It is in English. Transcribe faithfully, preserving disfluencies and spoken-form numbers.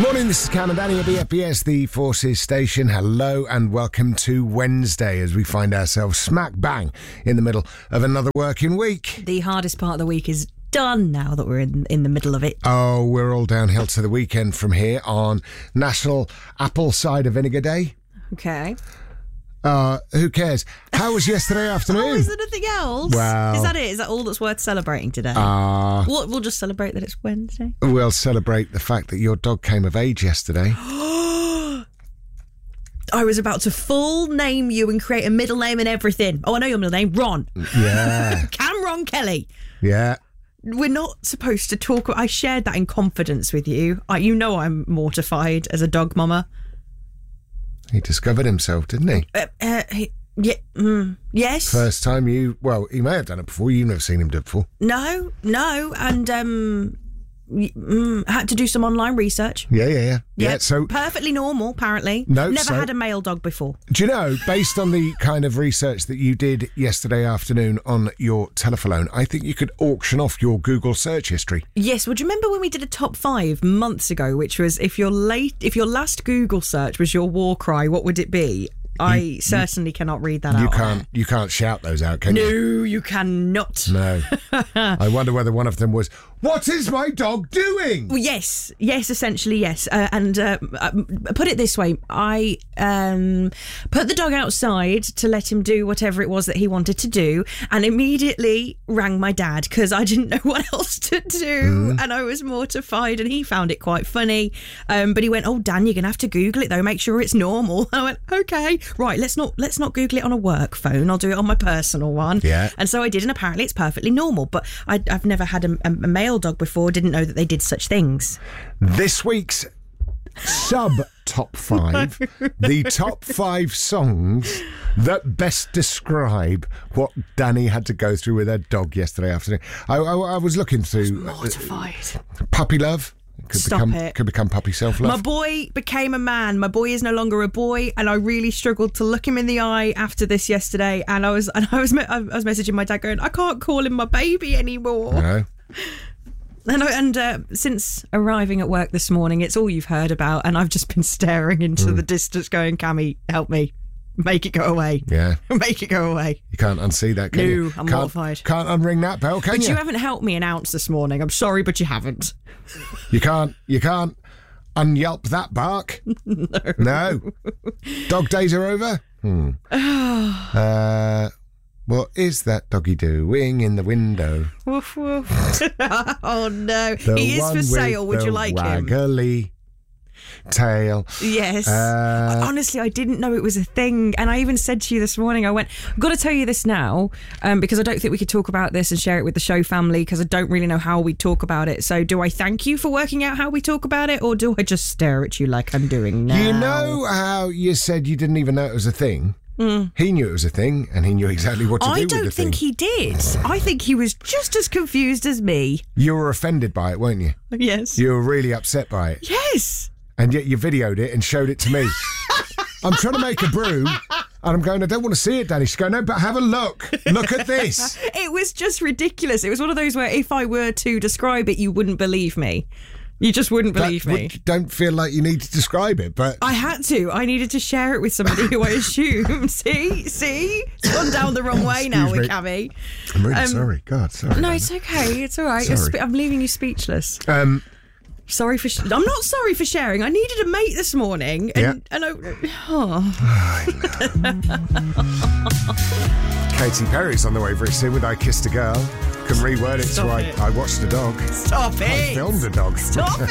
Morning, this is Cam and Danny at B F B S, the Forces Station. Hello and welcome to Wednesday as we find ourselves smack bang in the middle of another working week. The hardest part of the week is done now that we're in, in the middle of it. Oh, we're all downhill to the weekend from here on National Apple Cider Vinegar Day. Okay. Uh, who cares? How was yesterday afternoon? Oh, is there anything else? Well, is that it? Is that all that's worth celebrating today? Uh, we'll, we'll just celebrate that it's Wednesday. We'll celebrate the fact that your dog came of age yesterday. I was about to full name you and create a middle name and everything. Oh, I know your middle name, Ron. Yeah. Cameron Kelly. Yeah. We're not supposed to talk. I shared that in confidence with you. I, you know I'm mortified as a dog mama. He discovered himself, didn't he? Uh, uh, he yeah, mm, yes. First time you... Well, he may have done it before. You've never seen him do it before. No, no. And um, mm, had to do some online research. Yeah, yeah, yeah. Yeah, yeah so perfectly normal, apparently. No, Never so, had a male dog before. Do you know, based on the kind of research that you did yesterday afternoon on your telephone, I think you could auction off your Google search history. Yes. Well, do you remember when we did a top five months ago, which was if your late, if your last Google search was your war cry, what would it be? I you, certainly you, cannot read that you out. You can't. You can't shout those out, can no, you? No, you cannot. No. I wonder whether one of them was, "What is my dog doing?" Well, yes, yes, essentially yes. Uh, and uh, put it this way: I um, put the dog outside to let him do whatever it was that he wanted to do, and immediately rang my dad because I didn't know what else to do, mm. and I was mortified. And he found it quite funny, um, but he went, "Oh, Dan, you're gonna have to Google it though. Make sure it's normal." I went, "Okay." Right, let's not let's not Google it on a work phone. I'll do it on my personal one. Yeah. And so I did, and apparently it's perfectly normal. But I, I've never had a, a male dog before. Didn't know that they did such things. This week's sub top five, the top five songs that best describe what Danny had to go through with her dog yesterday afternoon. I, I, I was looking through. I was mortified. Uh, puppy love. Could Stop become, it. Could become puppy self-love. My boy became a man. My boy is no longer a boy, and I really struggled to look him in the eye after this yesterday. And I was, and I was, I was messaging my dad, going, "I can't call him my baby anymore." No. And, I, and uh, since arriving at work this morning, it's all you've heard about, and I've just been staring into mm. the distance, going, "Cammy, help me." Make it go away. Yeah. Make it go away. You can't unsee that, can no, you? I'm can't, mortified. Can't unring that bell, can but you? But you haven't helped me an ounce this morning. I'm sorry, but you haven't. You can't, you can't unyelp that bark? No. No? Dog days are over? Hmm. uh, what is that doggy doing in the window? Woof, woof. Oh, no. The he is for sale. Would the you like him? Waggly tail. Yes. Uh, Honestly, I didn't know it was a thing. And I even said to you this morning, I went, I've got to tell you this now, um, because I don't think we could talk about this and share it with the show family, because I don't really know how we talk about it. So do I thank you for working out how we talk about it, or do I just stare at you like I'm doing now? You know how you said you didn't even know it was a thing? Mm. He knew it was a thing, and he knew exactly what to I do with the thing. I don't think he did. I think he was just as confused as me. You were offended by it, weren't you? Yes. You were really upset by it. Yes. And yet you videoed it and showed it to me. I'm trying to make a brew, and I'm going, "I don't want to see it, Danny." She's going, "No, but have a look. Look at this." It was just ridiculous. It was one of those where if I were to describe it, you wouldn't believe me. You just wouldn't believe that me. Would, don't feel like you need to describe it, but... I had to. I needed to share it with somebody who I assume. See? See? It's gone down the wrong way now with Cammy. I'm really um, sorry. God, sorry. No, it's okay. It's all right. Sorry. I'm leaving you speechless. Um... Sorry for. Sh- I'm not sorry for sharing. I needed a mate this morning, and, yeah. and I. Oh. I know. Katy Perry's on the way very soon with "I Kissed a Girl." Can reword it Stop to it. I, I watched a dog. Stop it. I filmed a dog. Stop it.